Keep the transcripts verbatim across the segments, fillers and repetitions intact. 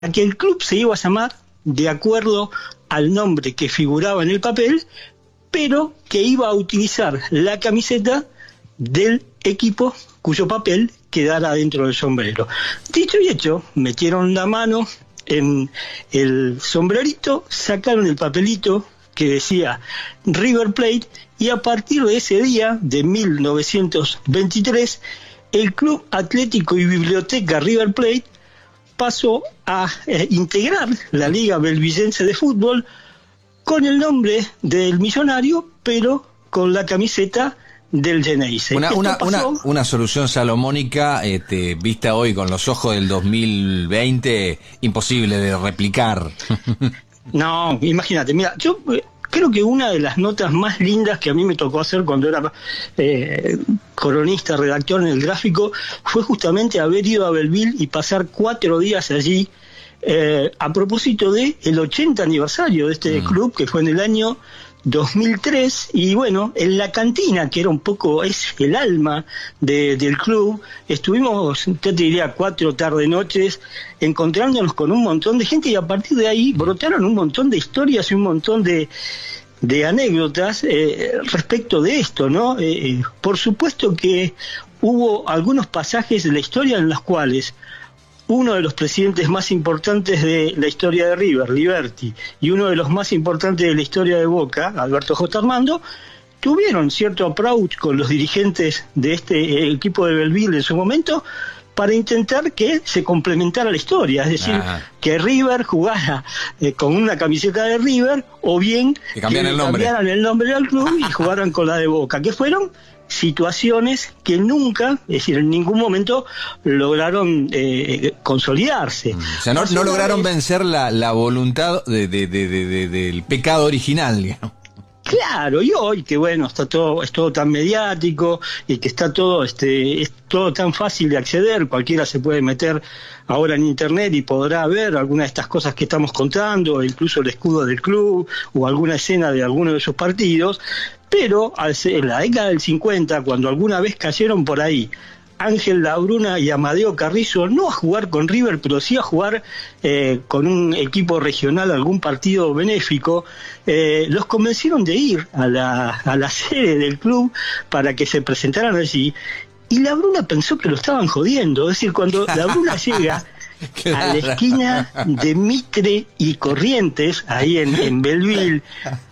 que el club se iba a llamar de acuerdo al nombre que figuraba en el papel, pero que iba a utilizar la camiseta del equipo cuyo papel quedara dentro del sombrero. Dicho y hecho, metieron la mano en el sombrerito, sacaron el papelito que decía River Plate, y a partir de ese día, de mil novecientos veintitrés, el Club Atlético y Biblioteca River Plate pasó a eh, integrar la Liga Belvillense de Fútbol con el nombre del millonario, pero con la camiseta del Geneise. Una, una, una, una solución salomónica este, vista hoy con los ojos del dos mil veinte, imposible de replicar. No, imagínate, mira, yo eh, creo que una de las notas más lindas que a mí me tocó hacer cuando era eh, cronista, redactor en el Gráfico, fue justamente haber ido a Belleville y pasar cuatro días allí eh, a propósito de el ochenta aniversario de este mm. club, que fue en el año dos mil tres, y bueno, en la cantina, que era un poco, es el alma de, del club, estuvimos, yo te diría, cuatro tarde noches, encontrándonos con un montón de gente, y a partir de ahí brotaron un montón de historias y un montón de, de anécdotas eh, respecto de esto, ¿no? Eh, por supuesto que hubo algunos pasajes de la historia en los cuales uno de los presidentes más importantes de la historia de River, Liberti, y uno de los más importantes de la historia de Boca, Alberto J. Armando, tuvieron cierto approach con los dirigentes de este equipo de Belleville en su momento para intentar que se complementara la historia, es decir, Ajá. que River jugara eh, con una camiseta de River, o bien que cambiaran el nombre. cambiaran el nombre del club y jugaran con la de Boca, que fueron situaciones que nunca, es decir, en ningún momento lograron eh, consolidarse. O sea, no, no lograron vez, vencer la, la voluntad de, de, de, de, de, del pecado original, digamos. Claro, y hoy que bueno, está todo, es todo tan mediático y que está todo, este, es todo tan fácil de acceder, cualquiera se puede meter ahora en internet y podrá ver alguna de estas cosas que estamos contando, incluso el escudo del club o alguna escena de alguno de sus partidos. Pero en la década del cincuenta, cuando alguna vez cayeron por ahí Ángel Labruna y Amadeo Carrizo, no a jugar con River, pero sí a jugar eh, con un equipo regional, algún partido benéfico, eh, los convencieron de ir a la, a la sede del club para que se presentaran allí, y Labruna pensó que lo estaban jodiendo. Es decir, cuando Labruna llega a la esquina de Mitre y Corrientes, ahí en, en Belleville,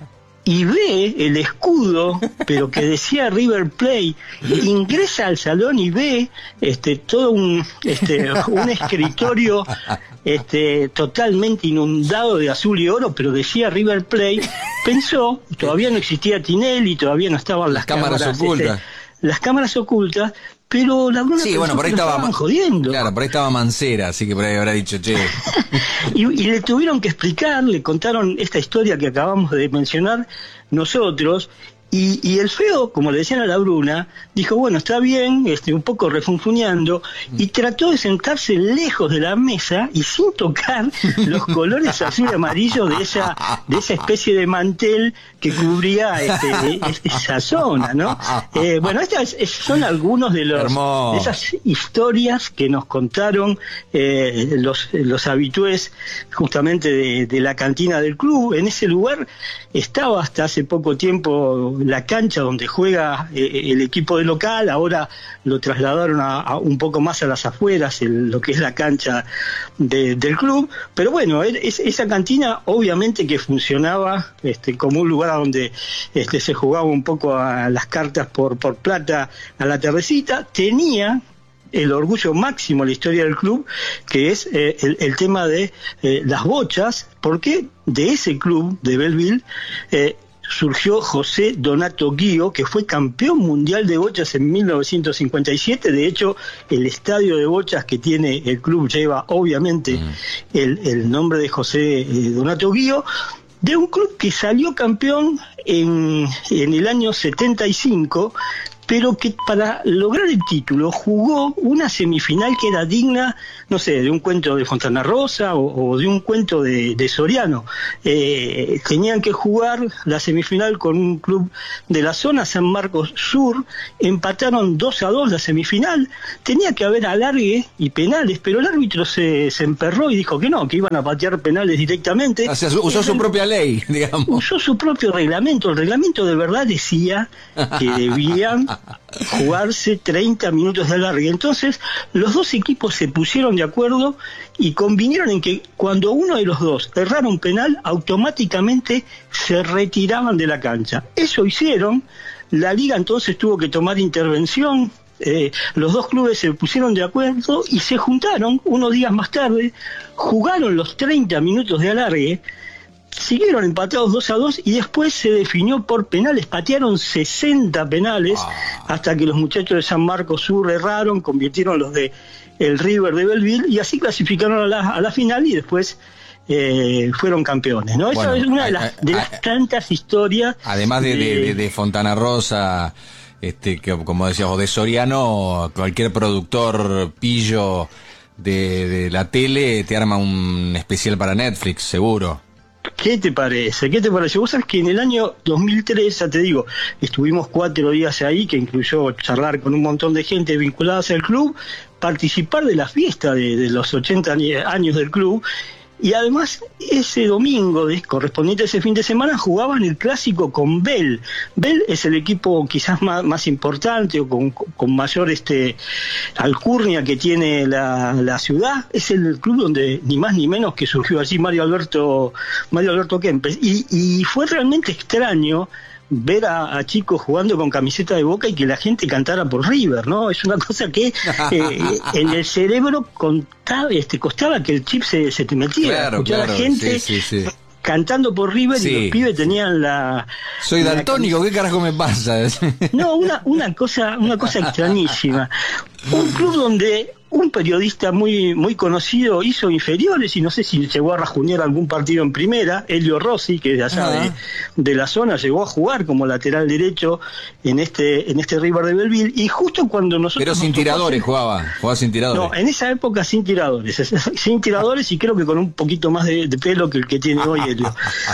y ve el escudo, pero que decía River Plate, ingresa al salón y ve este todo un este un escritorio este totalmente inundado de azul y oro, pero decía River Plate. Pensó, todavía no existía Tinelli, todavía no estaban las, las cámaras, cámaras ocultas. Este, las cámaras ocultas, pero la Bruna sí, bueno, por ahí estaba jodiendo. Claro, por ahí estaba Mancera, así que por ahí habrá dicho, che. y, y le tuvieron que explicar, le contaron esta historia que acabamos de mencionar nosotros, y, y el feo, como le decían a la Bruna, dijo, bueno, está bien, este, un poco refunfuñando, y trató de sentarse lejos de la mesa y sin tocar los colores azul y amarillo de esa, de esa especie de mantel que cubría este, esa zona, ¿no? Eh, bueno, estas son algunos de los de esas historias que nos contaron eh, los, los habitués justamente de, de la cantina del club. En ese lugar estaba hasta hace poco tiempo la cancha donde juega eh, el equipo de local. Ahora lo trasladaron a, a un poco más a las afueras, el, lo que es la cancha de, del club, pero bueno, es, esa cantina obviamente que funcionaba este, como un lugar donde este, se jugaba un poco a las cartas por, por plata a la tardecita, tenía el orgullo máximo de la historia del club, que es eh, el, el tema de eh, las bochas, porque de ese club de Belleville eh, surgió José Donato Guío, que fue campeón mundial de bochas en mil novecientos cincuenta y siete. De hecho, el estadio de bochas que tiene el club lleva obviamente mm. el, el nombre de José eh, Donato Guío, de un club que salió campeón en, en el año setenta y cinco, pero que para lograr el título jugó una semifinal que era digna, no sé, de un cuento de Fontana Rosa o, o de un cuento de, de Soriano. Eh, tenían que jugar la semifinal con un club de la zona, San Marcos Sur, empataron dos a dos la semifinal, tenía que haber alargue y penales, pero el árbitro se, se emperró y dijo que no, que iban a patear penales directamente. O sea, usó su propia ley, digamos. Usó su propio reglamento, el reglamento de verdad decía que debían jugarse treinta minutos de alargue. Entonces, los dos equipos se pusieron de acuerdo y convinieron en que cuando uno de los dos errara un penal, automáticamente se retiraban de la cancha. Eso hicieron, la liga entonces tuvo que tomar intervención, eh, los dos clubes se pusieron de acuerdo y se juntaron unos días más tarde, jugaron los treinta minutos de alargue, siguieron empatados dos a dos y después se definió por penales, patearon sesenta penales ah. hasta que los muchachos de San Marcos Sur erraron, convirtieron los de el River de Belleville y así clasificaron a la, a la final y después eh, fueron campeones, ¿no? Bueno, esa es una de las, a, a, de las a, tantas historias. Además de, de, de, de Fontana Rosa, este, que como decíamos, de Soriano, cualquier productor pillo de, de la tele te arma un especial para Netflix, seguro. ¿Qué te parece? ¿Qué te parece? Vos sabés que en el año dos mil tres, ya te digo, estuvimos cuatro días ahí, que incluyó charlar con un montón de gente vinculada al club, participar de la fiesta de, de los ochenta años del club, y además ese domingo de, correspondiente a ese fin de semana jugaban el clásico con Bell. Bell es el equipo quizás más, más importante o con, con mayor este alcurnia que tiene la, la ciudad. Es el club donde ni más ni menos que surgió allí Mario Alberto Mario Alberto Kempes, y, y fue realmente extraño ver a, a chicos jugando con camiseta de Boca y que la gente cantara por River, ¿no? Es una cosa que eh, en el cerebro contaba, este, costaba que el chip se, se te metiera. Claro, escuchar claro, a gente sí, sí, sí. cantando por River sí. Y los pibes tenían la... Soy la daltónico, ¿qué carajo me pasa? No, una, una cosa, una cosa extrañísima. Un club donde un periodista muy muy conocido hizo inferiores y no sé si llegó a rajunear algún partido en primera, Elio Rossi, que de allá uh-huh. de, de la zona llegó a jugar como lateral derecho en este en este River de Belleville, y justo cuando nosotros... Pero sin tiradores jugaba, jugaba sin tiradores. No, en esa época sin tiradores, sin tiradores y creo que con un poquito más de, de pelo que el que tiene hoy Elio.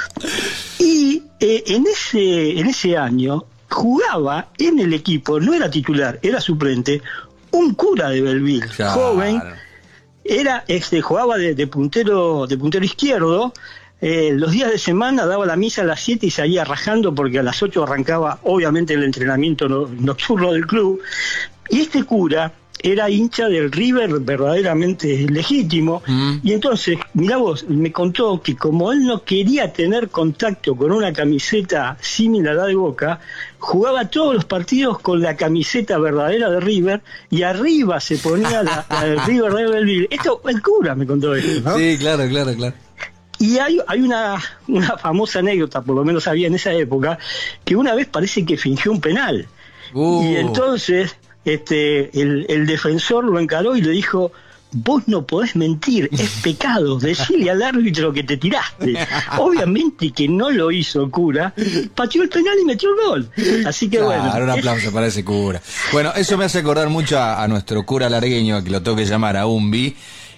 Y eh, en ese en ese año jugaba en el equipo, no era titular, era suplente, un cura de Belleville, claro. Joven, era este, jugaba de, de puntero de puntero izquierdo, eh, los días de semana daba la misa a las siete y salía rajando porque a las ocho arrancaba obviamente el entrenamiento no, nocturno del club, y este cura era hincha del River verdaderamente legítimo, mm. y entonces, mirá vos, me contó que como él no quería tener contacto con una camiseta similar a la de Boca, jugaba todos los partidos con la camiseta verdadera de River, y arriba se ponía la, la del River de Belleville. Esto, el cura me contó esto, ¿no? Sí, claro, claro, claro. Y hay, hay una, una famosa anécdota, por lo menos había en esa época, que una vez parece que fingió un penal, uh. y entonces... Este, el, el defensor lo encaró y le dijo: vos no podés mentir, es pecado, decile al árbitro que te tiraste. Obviamente que no lo hizo el cura, pateó el penal y metió el gol. Así que claro, bueno. Un aplauso para ese cura. Bueno, eso me hace acordar mucho a, a nuestro cura largueño, que lo tengo que llamar, a Umbi,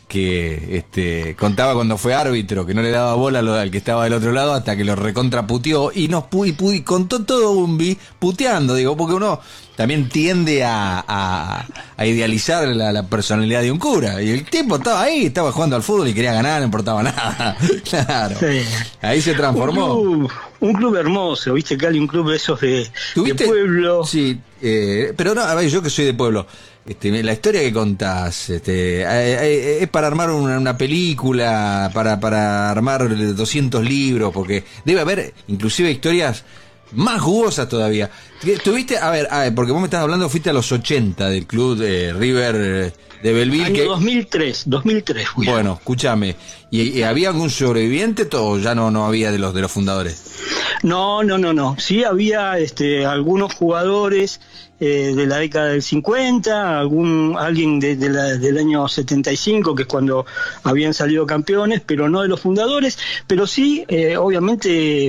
que este contaba cuando fue árbitro, que no le daba bola al que estaba del otro lado hasta que lo recontraputeó y nos pu- y, pu- y contó todo Umbi puteando, digo, porque uno también tiende a, a, a idealizar la, la personalidad de un cura, y el tipo estaba ahí, estaba jugando al fútbol y quería ganar, no importaba nada. Claro, sí. Ahí se transformó. Un club, un club hermoso, viste, Cali, un club de esos de, de pueblo. Sí, eh, pero no, a ver, yo que soy de pueblo, Este, la historia que contás, este, eh, es para armar una, una película, para, para armar doscientos libros, porque debe haber inclusive historias más jugosas todavía. Tuviste, a ver, a ver, porque vos me estás hablando, fuiste a los ochenta del club de River de Belleville. Año que... dos mil tres, dos mil tres fui. Bueno, escúchame, ¿y, y había algún sobreviviente o ya no, no había de los de los fundadores? No, no, no, no. Sí había este, algunos jugadores eh, de la década del cincuenta, algún alguien de, de la, del año setenta y cinco, que es cuando habían salido campeones, pero no de los fundadores. Pero sí, eh, obviamente,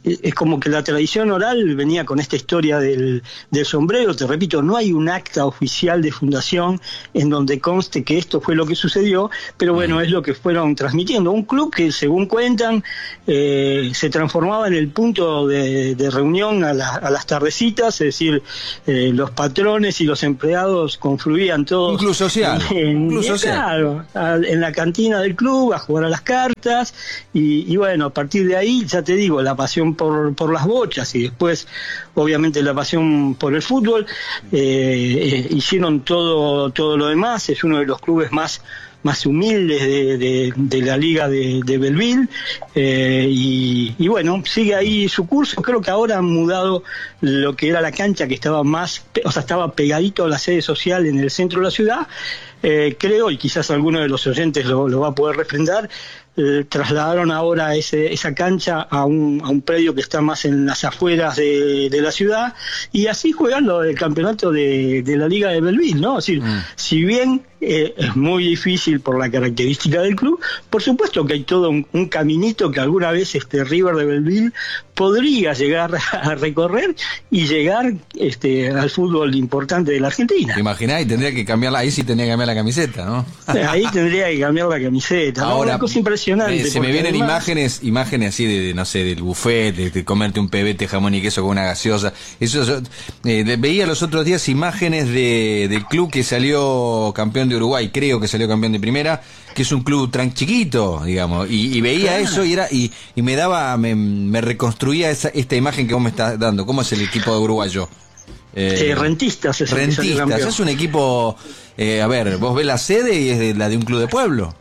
es como que la tradición oral venía con esta historia del, del sombrero. Te repito, no hay un acta oficial de fundación en donde conste que esto fue lo que sucedió, pero bueno, es lo que fueron transmitiendo. Un club que, según cuentan, eh, se transformaba en el punto de, de reunión a, la, a las tardecitas, es decir, eh, los patrones y los empleados confluían todos. Un club social. En, club social. Claro, a, en la cantina del club a jugar a las cartas, y, y bueno, a partir de ahí, ya te digo, la pasión Por, por las bochas y después obviamente la pasión por el fútbol, eh, eh, hicieron todo todo lo demás. Es uno de los clubes más más humildes de, de, de la liga de, de Belleville, eh, y, y bueno, sigue ahí su curso. Creo que ahora han mudado lo que era la cancha, que estaba más, o sea, estaba pegadito a la sede social en el centro de la ciudad. Eh, creo, y quizás alguno de los oyentes lo, lo va a poder refrendar, eh, trasladaron ahora ese, esa cancha a un, a un predio que está más en las afueras de, de la ciudad, y así juegan lo del campeonato de, de la Liga de Belleville, ¿no? Es decir, mm. si bien eh, es muy difícil por la característica del club, por supuesto que hay todo un, un caminito que alguna vez este River de Belleville podría llegar a recorrer y llegar este al fútbol importante de la Argentina. ¿Te imaginás? Y tendría que cambiarla, ahí sí tendría que cambiar la camiseta, ¿no? Ahí tendría que cambiar la camiseta. Ahora, una cosa impresionante. Eh, se me vienen además, imágenes, imágenes así de, de, no sé, del buffet, de, de comerte un pebete, jamón y queso con una gaseosa. Eso, eh, de, veía los otros días imágenes de del club que salió campeón de Uruguay, creo que salió campeón de primera, que es un club tan chiquito, digamos, y, y veía claro. eso y era y, y me daba, me, me reconstruía esa, esta imagen que vos me estás dando. ¿Cómo es el equipo de uruguayo? Eh, eh, rentistas. Es rentistas, es un equipo, eh, a ver, vos ves la sede y es de, la de un club de pueblo.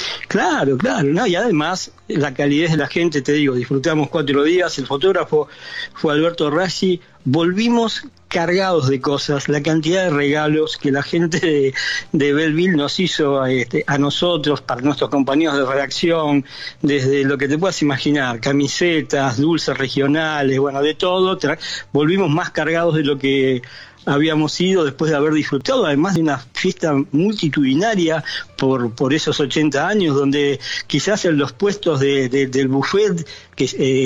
Claro, claro, ¿no? Y además la calidez de la gente, te digo, disfrutamos cuatro días, el fotógrafo fue Alberto Rassi, volvimos cargados de cosas, la cantidad de regalos que la gente de, de Belleville nos hizo este, a nosotros, para nuestros compañeros de redacción, desde lo que te puedas imaginar, camisetas, dulces regionales, bueno, de todo, tra- volvimos más cargados de lo que habíamos ido después de haber disfrutado, además de una fiesta multitudinaria por por esos ochenta años, donde quizás en los puestos de, de, del buffet que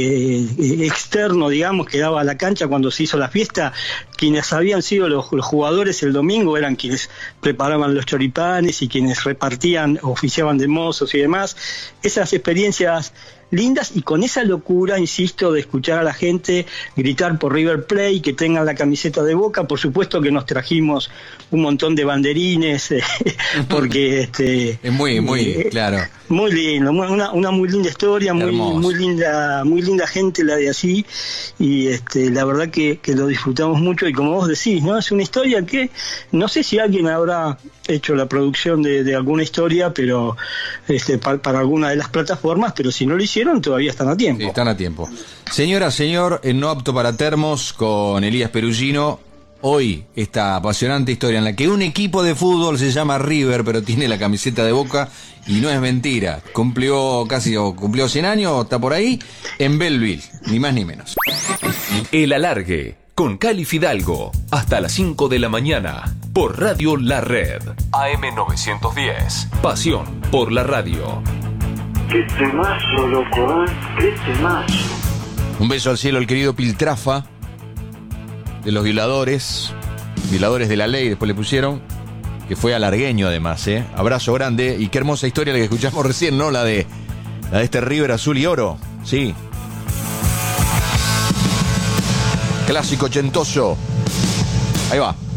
eh, externo, digamos, que daba a la cancha cuando se hizo la fiesta, quienes habían sido los, los jugadores el domingo eran quienes preparaban los choripanes y quienes repartían, oficiaban de mozos y demás. Esas experiencias lindas, y con esa locura, insisto, de escuchar a la gente gritar por River Plate, que tengan la camiseta de Boca. Por supuesto que nos trajimos un montón de banderines, eh, porque este es muy, muy, eh, claro. Muy lindo, una, una muy linda historia, muy, muy linda, muy linda gente la de así, y este, la verdad que, que lo disfrutamos mucho, y como vos decís, ¿no? Es una historia que, no sé si alguien habrá hecho la producción de, de alguna historia, pero este, para, para alguna de las plataformas, pero si no lo hicieron, todavía están a tiempo. Sí, están a tiempo. Señora, señor, en No Apto para Termos, con Elías Perugino, hoy esta apasionante historia en la que un equipo de fútbol se llama River, pero tiene la camiseta de Boca, y no es mentira. Cumplió casi, o cumplió cien años, está por ahí, en Belleville, ni más ni menos. El Alargue, con Cali Fidalgo, hasta las cinco de la mañana, por Radio La Red, A M novecientos diez, pasión por la radio. Qué temazo, loco, ¿eh? Qué temazo. Un beso al cielo al querido Piltrafa, de los violadores, violadores de la ley, después le pusieron, que fue alargueño además, ¿eh? Abrazo grande, y qué hermosa historia la que escuchamos recién, ¿no? La de, la de este River azul y oro, sí. Clásico ochentoso. Ahí va.